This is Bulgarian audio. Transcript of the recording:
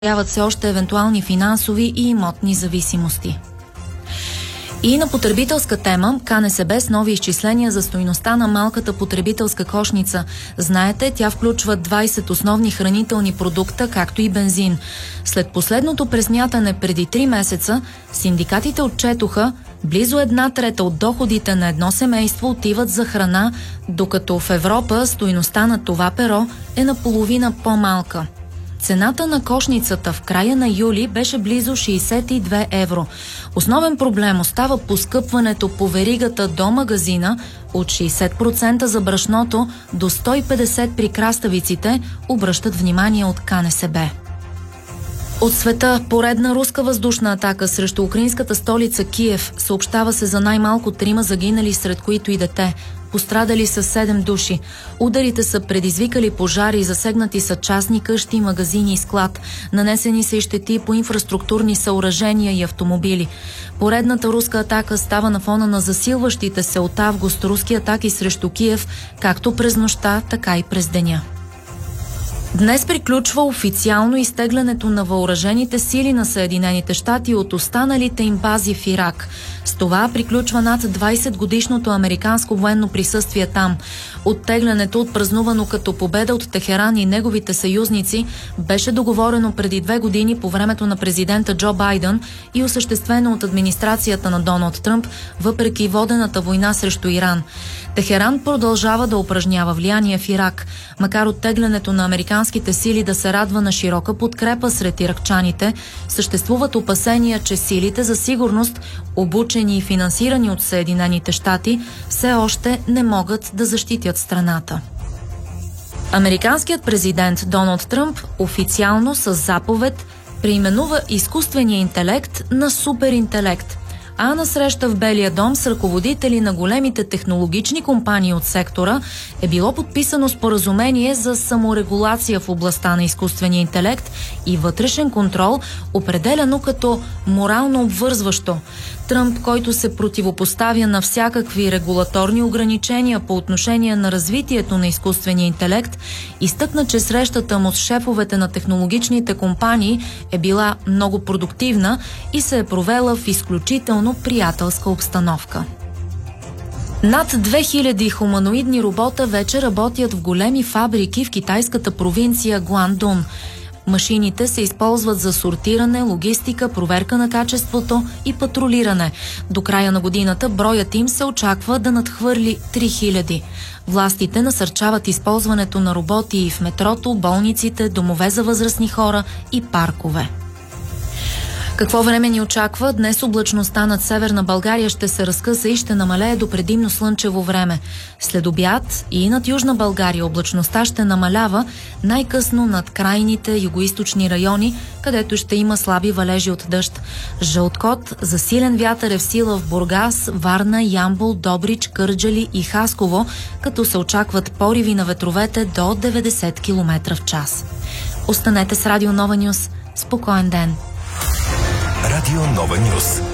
Яват се още евентуални финансови и имотни зависимости. И на потребителска тема, КНСБ с нови изчисления за стойността на малката потребителска кошница. Знаете, тя включва 20 основни хранителни продукта, както и бензин. След последното пресмятане преди 3 месеца, синдикатите отчетоха, близо 1/3 от доходите на едно семейство отиват за храна, докато в Европа стойността на това перо е наполовина по-малка. Цената на кошницата в края на юли беше близо 62 евро. Основен проблем остава поскъпването по веригата до магазина от 60% за брашното до 150% при краставиците, обръщат внимание от КНСБ. От света поредна руска въздушна атака срещу украинската столица Киев. Съобщава се за най-малко 3 загинали, сред които и дете. Пострадали са 7 души. Ударите са предизвикали пожари, засегнати са частни къщи, магазини и склад. Нанесени са и щети по инфраструктурни съоръжения и автомобили. Поредната руска атака става на фона на засилващите се от август руски атаки срещу Киев, както през нощта, така и през деня. Днес приключва официално изтеглянето на въоръжените сили на Съединените щати от останалите им бази в Ирак. С това приключва над 20-годишното американско военно присъствие там. Оттеглянето, отпразнувано като победа от Техеран и неговите съюзници, беше договорено преди 2 години по времето на президента Джо Байден и осъществено от администрацията на Доналд Тръмп, въпреки водената война срещу Иран. Техеран продължава да упражнява влияние в Ирак. Макар оттеглянето на американските сили да се радва на широка подкрепа сред иракчаните, съществуват опасения, че силите за сигурност, обучени и финансирани от Съединените щати, все още не могат да защитят страната. Американският президент Доналд Тръмп официално със заповед преименува изкуствения интелект на суперинтелект. А на среща в Белия дом с ръководители на големите технологични компании от сектора е било подписано споразумение за саморегулация в областта на изкуствения интелект и вътрешен контрол, определено като морално обвързващо. Тръмп, който се противопоставя на всякакви регулаторни ограничения по отношение на развитието на изкуствения интелект, изтъкна, че срещата му с шефовете на технологичните компании е била много продуктивна и се е провела в изключително приятелска обстановка. Над 2000 хуманоидни робота вече работят в големи фабрики в китайската провинция Гуандун. Машините се използват за сортиране, логистика, проверка на качеството и патрулиране. До края на годината броят им се очаква да надхвърли 3000. Властите насърчават използването на роботи и в метрото, болниците, домове за възрастни хора и паркове. Какво време ни очаква? Днес облачността над Северна България ще се разкъса и ще намалее до предимно слънчево време. След обяд и над Южна България облачността ще намалява най-късно над крайните югоизточни райони, където ще има слаби валежи от дъжд. Жълт код за силен вятър е в сила в Бургас, Варна, Ямбол, Добрич, Кърджали и Хасково, като се очакват пориви на ветровете до 90 км в час. Останете с Радио Нова Нюс. Спокоен ден! Радио Нова Нюс.